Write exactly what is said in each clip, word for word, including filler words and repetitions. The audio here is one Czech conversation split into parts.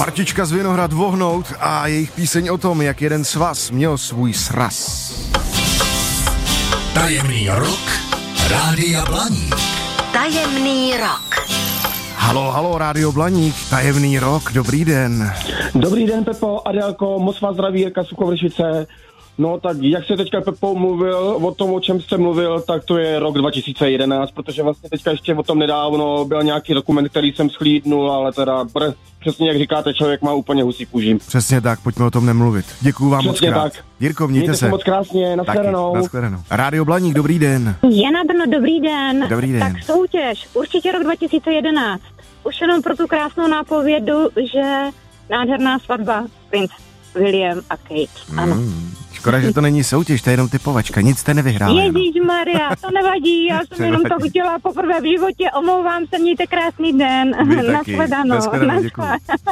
Partička z Vinohrad Vohnout a jejich píseň o tom, jak jeden svaz měl svůj sraz. Tajemný rok Rádia Blaník. Tajemný rok. Halo, halo, Rádio Blaník, tajemný rok, dobrý den. Dobrý den, Pepo, Adélko, moc vás zdraví, Jirka Sukovršice. No tak jak se teďka Pepo mluvil o tom, o čem jste mluvil, tak to je rok dva tisíce jedenáct, protože vlastně teďka ještě o tom nedávno byl nějaký dokument, který jsem schlídnul, ale teda br, přesně jak říkáte, člověk má úplně husí kůži. Přesně tak, pojďme o tom nemluvit. Děkuju vám Přesně moc krát. Tak. Jirko, mějte, mějte se. moc krásně, nashledanou. Nashledanou. Rádio Blaník, dobrý den. Jana Brno, dobrý den. Dobrý den. Tak soutěž, určitě rok dva tisíce jedenáct. Už jenom pro tu krásnou nápovědu, že nádherná svatba Prince William a Kate. Ano. Mm, škoda, že to není soutěž, to je jenom typovačka, nic jste nevyhráli. Ježíšmarja, to nevadí, já jsem jenom to chtěla poprvé v životě, omlouvám se, mějte krásný den. Nashledanou. Děkuji.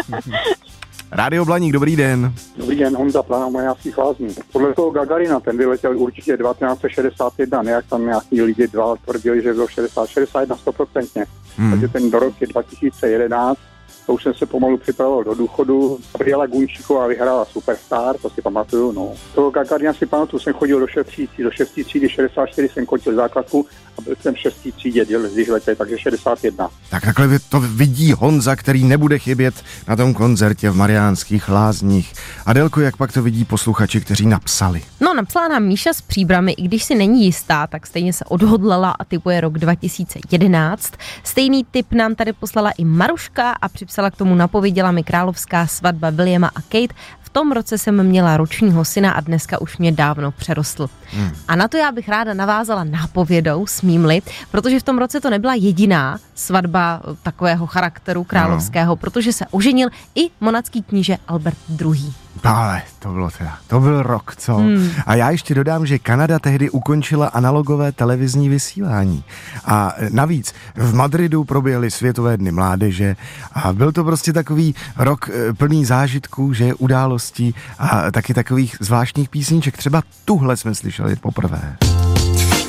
Rádio Blaník, dobrý den. Dobrý den, Honza Plán, Majáckých Lázní. Podle toho Gagarina, ten vyletěl určitě devatenáct set šedesát jedna, ne jak tam nějaký lidi dva tvrdili, že bylo šedesát, šedesát jedna stoprocentně. Hmm. Takže ten do rok je dva tisíce jedenáct, to už jsem se pomalu připravoval do důchodu. Gabriela Gunčíková vyhrála Superstar, to si pamatuju, no. Toho Gagarina si pamatuju, jsem chodil do šestý třídy, do šestý třídy šedesát čtyři jsem končil základku a byl jsem v šestý třídě, když letěl, takže šedesát jedna. Tak takhle to vidí Honza, který nebude chybět na tom koncertě v Mariánských Lázních. Adélko, jak pak to vidí posluchači, kteří napsali? No, napsala nám Míša z Příbrami, i když si není jistá, tak stejně se odhodlala a tipuje rok dva tisíce jedenáct. Stejný tip nám tady poslala i Maruška a připsala k tomu, napověděla mi královská svatba Williama a Kate. V tom roce jsem měla ročního syna a dneska už mě dávno přerostl. Hmm. A na to já bych ráda navázala nápovědou, smím-li, protože v tom roce to nebyla jediná svatba takového charakteru královského, no. Protože se oženil i monacký kníže Albert druhý. Ale to bylo teda, to byl rok, co? Hmm. A já ještě dodám, že Kanada tehdy ukončila analogové televizní vysílání. A navíc v Madridu proběhly Světové dny mládeže a byl to prostě takový rok plný zážitků, že událostí a taky takových zvláštních písniček. Třeba tuhle jsme slyšeli poprvé.